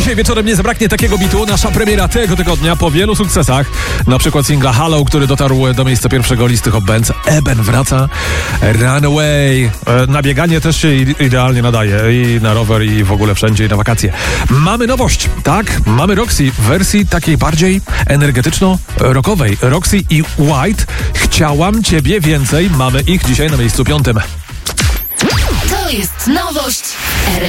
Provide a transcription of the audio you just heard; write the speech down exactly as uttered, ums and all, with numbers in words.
Dzisiaj wieczorem nie zabraknie takiego bitu. Nasza premiera tego tygodnia po wielu sukcesach. Na przykład singla Hello, który dotarł do miejsca pierwszego listy Hot Bands. Eben wraca. Runaway. E, na bieganie też się idealnie nadaje. I na rower, i w ogóle wszędzie, i na wakacje. Mamy nowość, tak? Mamy Roxy w wersji takiej bardziej energetyczno-rockowej. Roxy i White. Chciałam ciebie więcej. Mamy ich dzisiaj na miejscu piątym. To jest nowość R